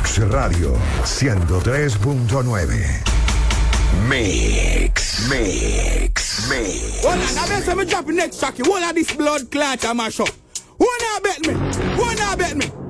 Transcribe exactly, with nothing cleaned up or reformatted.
Mix Radio ciento tres punto nueve. Mix, mix, mix. Hold on, I bet me drop the next track. Hold on, this blood clot I mash up. Who not bet me? Who not bet me?